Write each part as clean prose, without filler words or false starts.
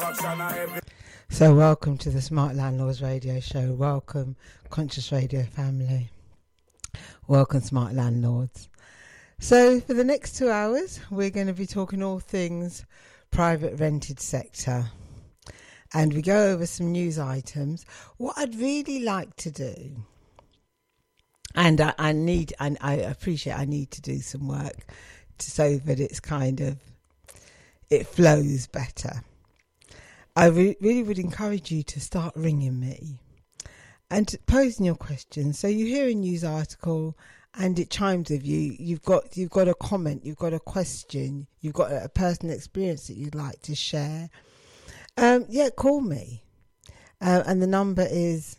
So welcome to the Smart Landlords Radio Show. Welcome, Conscious Radio family. Welcome, Smart Landlords. So for the next 2 hours, we're going to be talking all things private rented sector. And we go over some news items. What I'd really like to do, and I appreciate I need to do some work so that it's kind of, it flows better. I really would encourage you to start ringing me and posing your questions. So you hear a news article and it chimes with you. You've got a comment, you've got a question, you've got a personal experience that you'd like to share. Call me. And the number is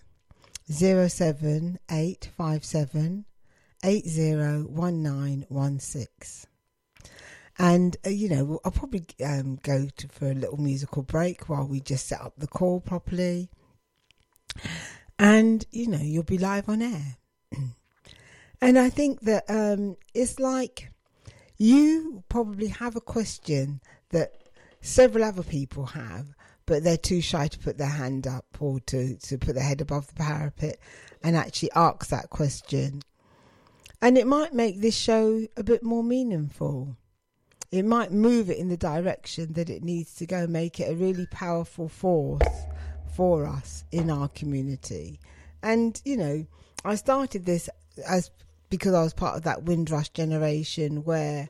07857 801916. And, I'll probably go for a little musical break while we just set up the call properly. And, you'll be live on air. And I think that it's like you probably have a question that several other people have, but they're too shy to put their hand up or to put their head above the parapet and actually ask that question. And it might make this show a bit more meaningful. It might move it in the direction that it needs to go, make it a really powerful force for us in our community. And, I started this because I was part of that Windrush generation where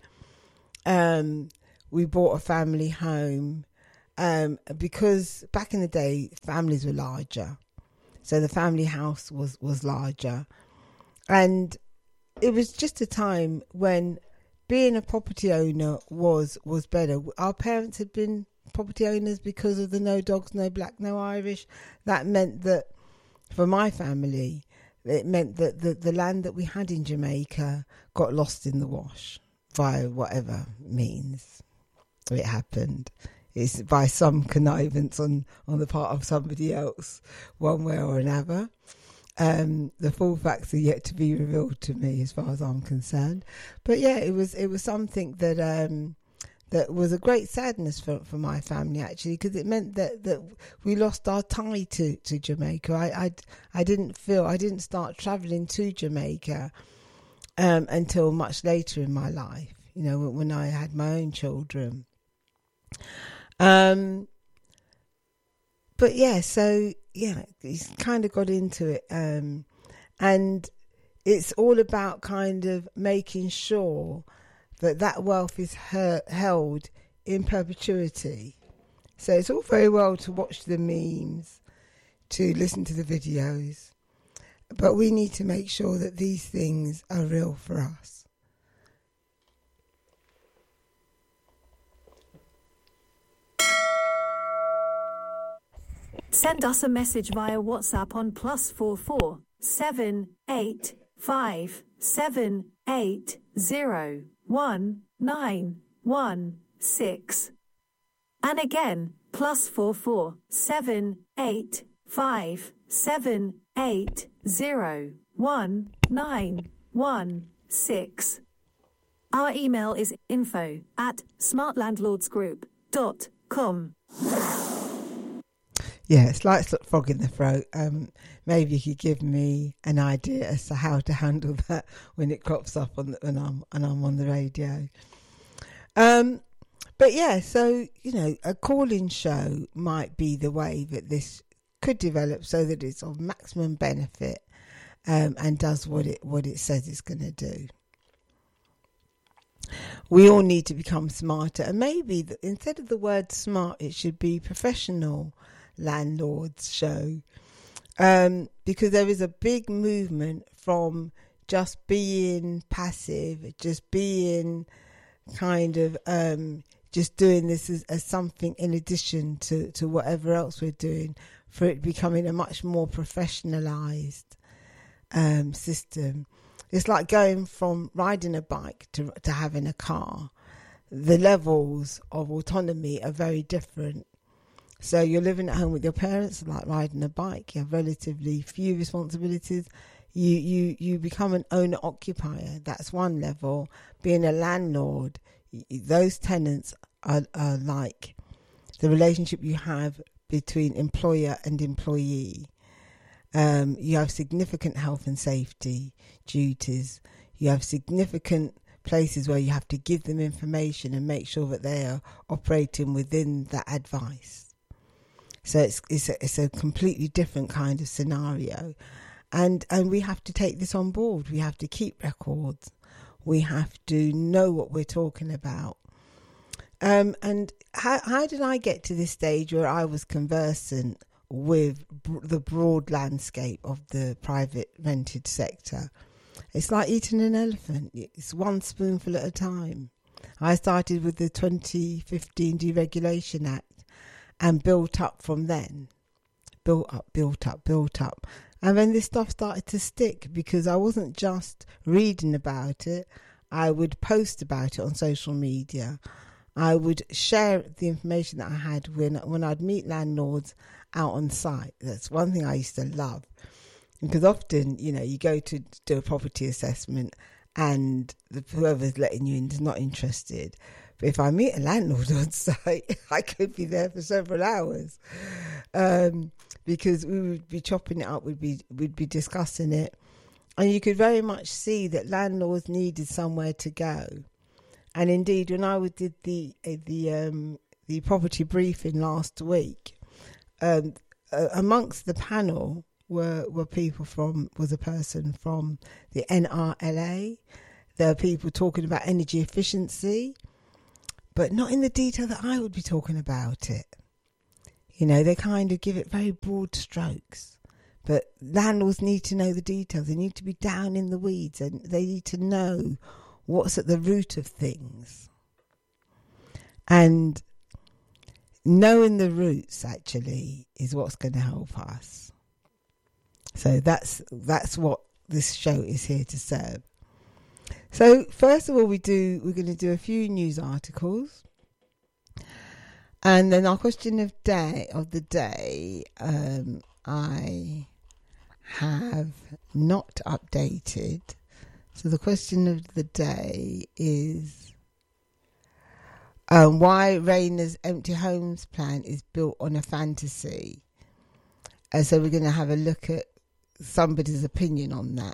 we bought a family home because back in the day, families were larger. So the family house was larger. And it was just a time when being a property owner was better. Our parents had been property owners because of the no dogs, no black, no Irish. That meant that for my family, it meant that the land that we had in Jamaica got lost in the wash via whatever means it happened. It's by some connivance on the part of somebody else, one way or another. The full facts are yet to be revealed to me as far as I'm concerned. But yeah, it was something that that was a great sadness for my family, actually, because it meant that we lost our tie to Jamaica. I didn't start travelling to Jamaica until much later in my life, when I had my own children. But yeah, so yeah, he's kind of got into it. And it's all about kind of making sure that wealth is held in perpetuity. So it's all very well to watch the memes, to listen to the videos, but we need to make sure that these things are real for us. Send us a message via WhatsApp on +44 785 780 1916. And again, +44 785 780 1916. Our email is info@smartlandlordsgroup.com. Yeah, it's like frog in the throat. Maybe you could give me an idea as to how to handle that when it crops up when I'm on the radio. But yeah, so a call-in show might be the way that this could develop, so that it's of maximum benefit and does what it says it's going to do. We all need to become smarter, and maybe instead of the word smart, it should be professional landlords show, because there is a big movement from just being passive, just being kind of just doing this as something in addition to whatever else we're doing, for it becoming a much more professionalized system. It's like going from riding a bike to having a car. The levels of autonomy are very different. So you're living at home with your parents, like riding a bike. You have relatively few responsibilities. You become an owner-occupier. That's one level. Being a landlord, those tenants are like the relationship you have between employer and employee. You have significant health and safety duties. You have significant places where you have to give them information and make sure that they are operating within that advice. So it's a completely different kind of scenario. And we have to take this on board. We have to keep records. We have to know what we're talking about. And how did I get to this stage where I was conversant with the broad landscape of the private rented sector? It's like eating an elephant. It's one spoonful at a time. I started with the 2015 Deregulation Act and built up from then. Built up. And then this stuff started to stick because I wasn't just reading about it. I would post about it on social media. I would share the information that I had when I'd meet landlords out on site. That's one thing I used to love. Because often, you go to do a property assessment and whoever's letting you in is not interested. But if I meet a landlord on site, I could be there for several hours. Because we would be chopping it up, we'd be discussing it. And you could very much see that landlords needed somewhere to go. And indeed, when I did the property briefing last week, amongst the panel were was a person from the NRLA. There are people talking about energy efficiency, but not in the detail that I would be talking about it. They kind of give it very broad strokes. But landlords need to know the details. They need to be down in the weeds, and they need to know what's at the root of things. And knowing the roots actually is what's going to help us. So that's what this show is here to serve. So first of all, we're going to do a few news articles. And then our question of the day, I have not updated. So the question of the day is why Rayner's empty homes plan is built on a fantasy. And so we're going to have a look at somebody's opinion on that.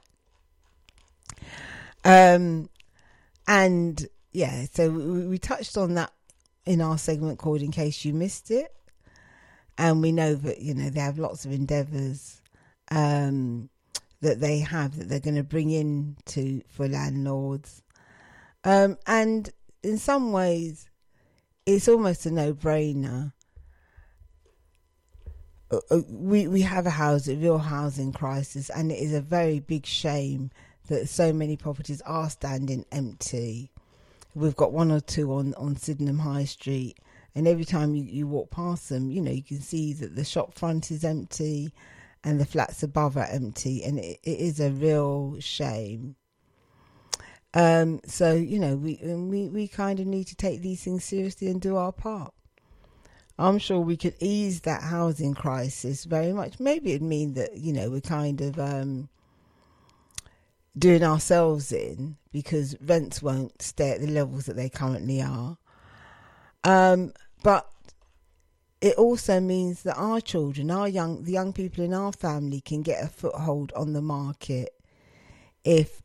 So we touched on that in our segment called In Case You Missed It. And we know that, they have lots of endeavours that they're going to bring in for landlords. And in some ways, it's almost a no-brainer. We have a real housing crisis, and it is a very big shame that so many properties are standing empty. We've got one or two on Sydenham High Street, and every time you walk past them, you can see that the shop front is empty and the flats above are empty, and it is a real shame. So we kind of need to take these things seriously and do our part. I'm sure we could ease that housing crisis very much. Maybe it'd mean that, we're kind of doing ourselves in, because rents won't stay at the levels that they currently are. But it also means that our children, the young people in our family can get a foothold on the market if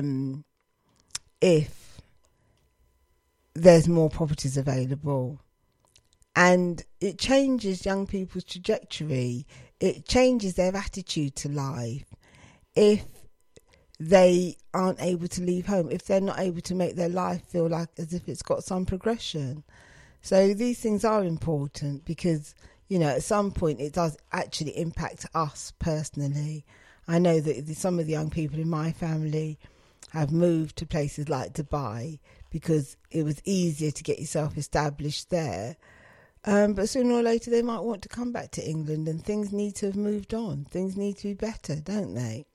there's more properties available. And it changes young people's trajectory. It changes their attitude to life. If they aren't able to leave home, if they're not able to make their life feel like as if it's got some progression. So these things are important because, at some point it does actually impact us personally. I know that some of the young people in my family have moved to places like Dubai because it was easier to get yourself established there. But sooner or later they might want to come back to England, and things need to have moved on. Things need to be better, don't they?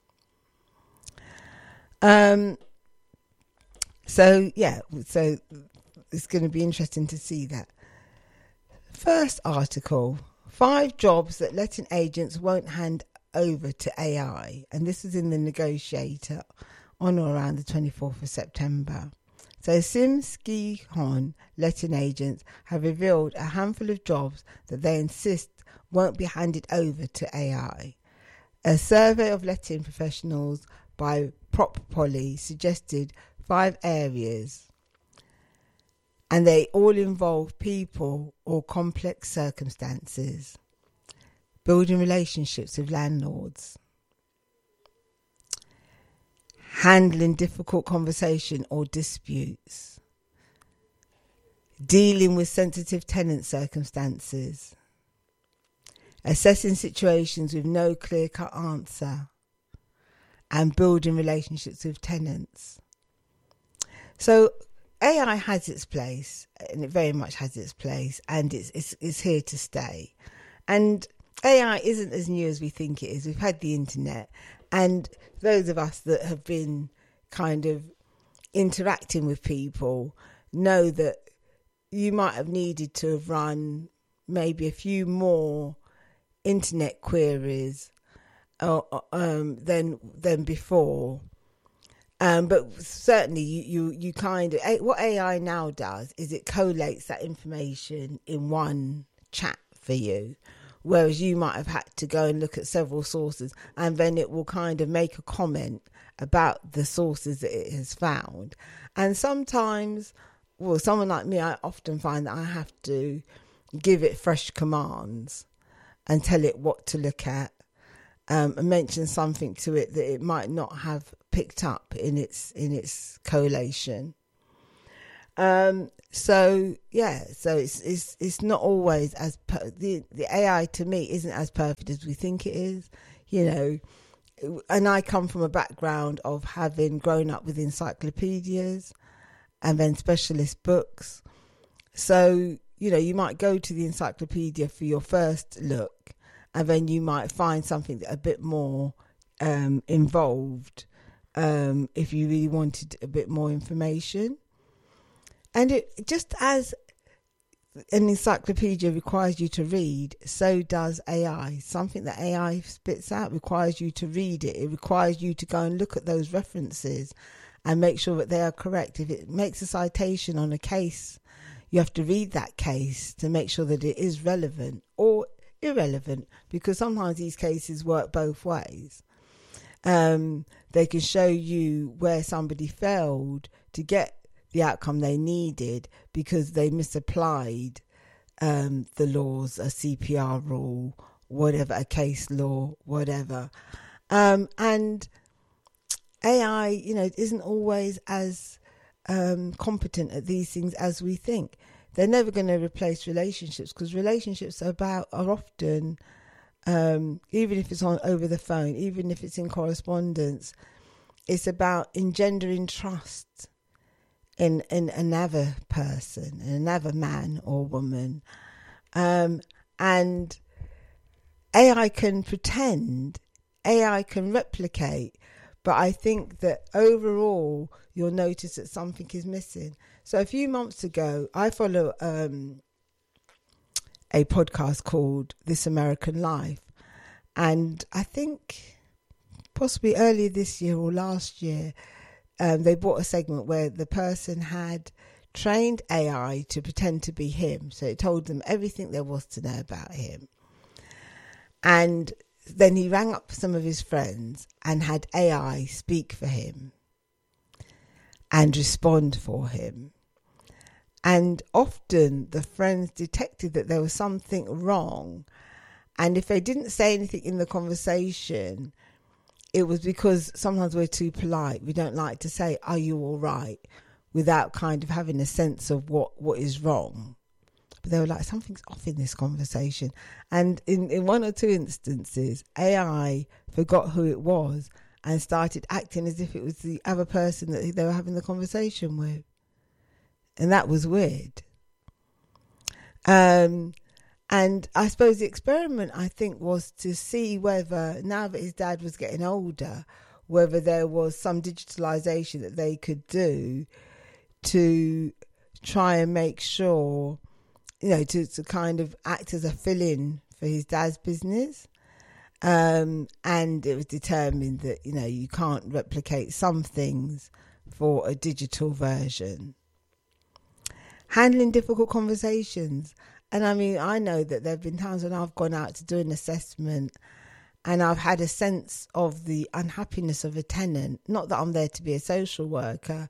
So it's going to be interesting to see that. First article, 5 jobs that letting agents won't hand over to AI. And this is in the Negotiator on or around the 24th of September. So Sim Ski Hon letting agents have revealed a handful of jobs that they insist won't be handed over to AI. A survey of letting professionals by PropPoly suggested 5 areas, and they all involve people or complex circumstances. Building relationships with landlords, handling difficult conversation or disputes, dealing with sensitive tenant circumstances, assessing situations with no clear-cut answer, and building relationships with tenants. So AI has its place, and it very much has its place, and it's here to stay. And AI isn't as new as we think it is. We've had the internet, and those of us that have been kind of interacting with people know that you might have needed to have run maybe a few more internet queries than before. But certainly you kind of, what AI now does is it collates that information in one chat for you, whereas you might have had to go and look at several sources, and then it will kind of make a comment about the sources that it has found. And sometimes, well, someone like me, I often find that I have to give it fresh commands and tell it what to look at, and mention something to it that it might not have picked up in its collation. So it's not always as the AI to me isn't as perfect as we think it is, and I come from a background of having grown up with encyclopedias and then specialist books. So, you might go to the encyclopedia for your first look, and then you might find something a bit more involved if you really wanted a bit more information. And it just as an encyclopedia requires you to read, so does AI. Something that AI spits out requires you to read it. It requires you to go and look at those references and make sure that they are correct. If it makes a citation on a case, you have to read that case to make sure that it is relevant or irrelevant, because sometimes these cases work both ways. They can show you where somebody failed to get the outcome they needed because they misapplied the laws, a CPR rule, whatever, a case law, whatever. And AI, isn't always as competent at these things as we think. They're never going to replace relationships, because relationships are often, even if it's over the phone, even if it's in correspondence, it's about engendering trust in another person, in another man or woman. And AI can pretend, AI can replicate, but I think that overall you'll notice that something is missing. So a few months ago, I follow a podcast called This American Life. And I think possibly earlier this year or last year, they brought a segment where the person had trained AI to pretend to be him. So it told them everything there was to know about him. And then he rang up some of his friends and had AI speak for him and respond for him. And often the friends detected that there was something wrong. And if they didn't say anything in the conversation, it was because sometimes we're too polite. We don't like to say, "Are you all right?" without kind of having a sense of what is wrong. But they were like, something's off in this conversation. And in one or two instances, AI forgot who it was and started acting as if it was the other person that they were having the conversation with. And that was weird. And I suppose the experiment, I think, was to see whether, now that his dad was getting older, whether there was some digitalization that they could do to try and make sure, to kind of act as a fill-in for his dad's business. And it was determined that, you can't replicate some things, for a digital version. Handling difficult conversations. And I mean, I know that there have been times when I've gone out to do an assessment and I've had a sense of the unhappiness of a tenant. Not that I'm there to be a social worker,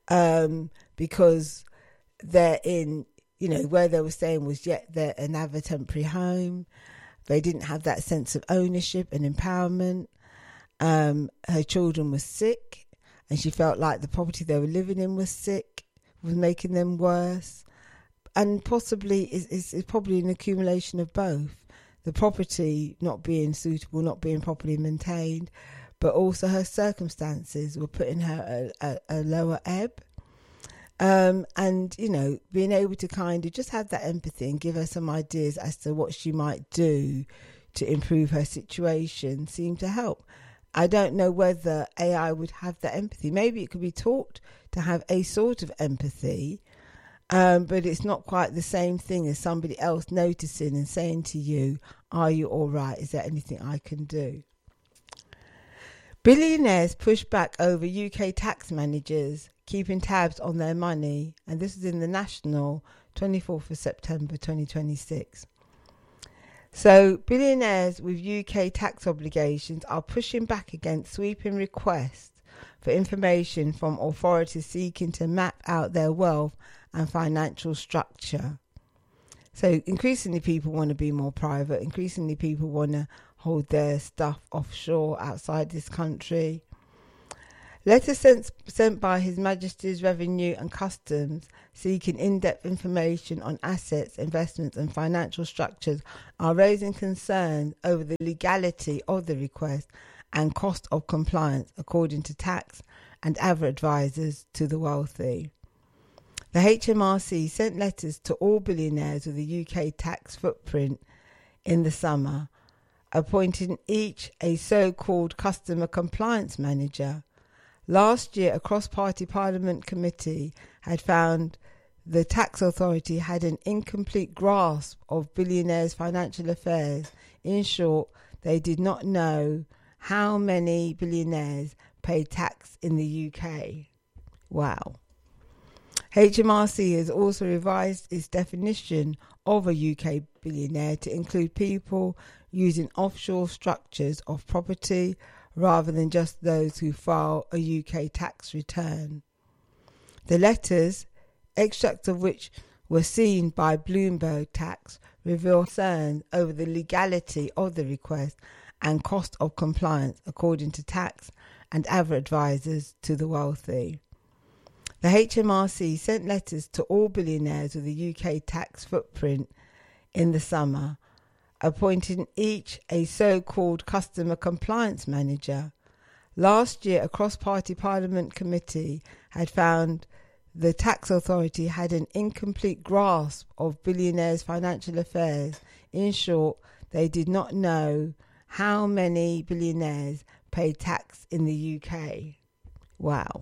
because they're in, where they were staying was yet they're another temporary home. They didn't have that sense of ownership and empowerment. Her children were sick and she felt like the property they were living in was sick, was making them worse. And possibly it's probably an accumulation of both. The property not being suitable, not being properly maintained, but also her circumstances were putting her at a lower ebb. And, being able to kind of just have that empathy and give her some ideas as to what she might do to improve her situation seemed to help. I don't know whether AI would have that empathy. Maybe it could be taught to have a sort of empathy, but it's not quite the same thing as somebody else noticing and saying to you, are you all right? Is there anything I can do? Billionaires push back over UK tax managers keeping tabs on their money. And this is in the National, 24th of September 2026. So billionaires with UK tax obligations are pushing back against sweeping requests for information from authorities seeking to map out their wealth and financial structure. So increasingly people want to be more private. Increasingly people want to hold their stuff offshore outside this country. Letters sent by His Majesty's Revenue and Customs seeking in-depth information on assets, investments and financial structures are raising concerns over the legality of the request and cost of compliance, according to tax and other advisors to the wealthy. The HMRC sent letters to all billionaires with a UK tax footprint in the summer, appointing each a so-called customer compliance manager. Last year, a cross-party parliament committee had found the tax authority had an incomplete grasp of billionaires' financial affairs. In short, they did not know how many billionaires paid tax in the UK. Wow. HMRC has also revised its definition of a UK billionaire to include people using offshore structures of property rather than just those who file a UK tax return. The letters, extracts of which were seen by Bloomberg Tax, reveal concerns over the legality of the request and cost of compliance, according to tax and other advisors to the wealthy. The HMRC sent letters to all billionaires with a UK tax footprint in the summer, appointing each a so-called customer compliance manager. Last year, a cross-party parliament committee had found the tax authority had an incomplete grasp of billionaires' financial affairs. In short, they did not know how many billionaires paid tax in the UK. Wow.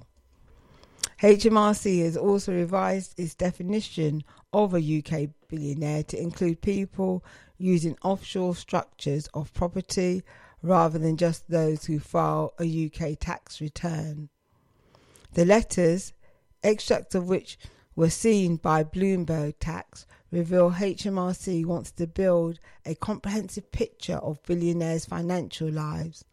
HMRC has also revised its definition of a UK billionaire to include people using offshore structures of property rather than just those who file a UK tax return. The letters, extracts of which were seen by Bloomberg Tax, reveal HMRC wants to build a comprehensive picture of billionaires' financial lives.